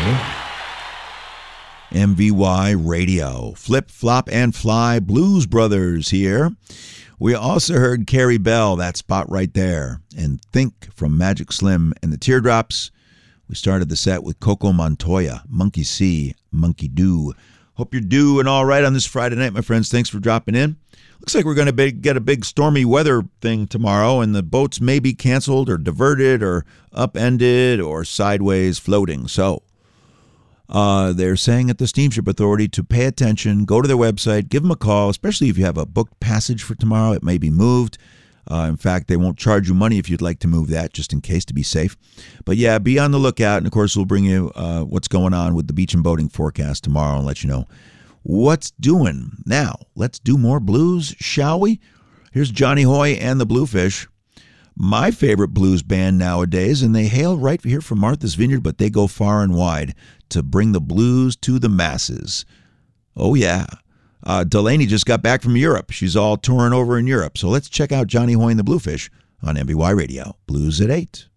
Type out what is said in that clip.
MVY Radio. Flip, Flop, and Fly Blues Brothers here. We also heard Carrie Bell, that spot right there, and Think from Magic Slim and the Teardrops. We started the set with Coco Montoya, Monkey See, Monkey Do. Hope you're doing all right on this Friday night, my friends. Thanks for dropping in. Looks like we're going to get a big stormy weather thing tomorrow, and the boats may be canceled or diverted or upended or sideways floating. So they're saying at the Steamship Authority to pay attention, go to their website, give them a call, especially if you have a booked passage for tomorrow. It may be moved. In fact, they won't charge you money if you'd like to move that, just in case, to be safe. But yeah, be on the lookout. And of course, we'll bring you what's going on with the beach and boating forecast tomorrow and let you know what's doing. Now, let's do more blues, shall we? Here's Johnny Hoy and the Bluefish, my favorite blues band nowadays, and they hail right here from Martha's Vineyard, but they go far and wide to bring the blues to the masses. Oh, yeah. Delaney just got back from Europe. She's all touring over in Europe. So let's check out Johnny Hoy and the Bluefish on MVY Radio. Blues at 8.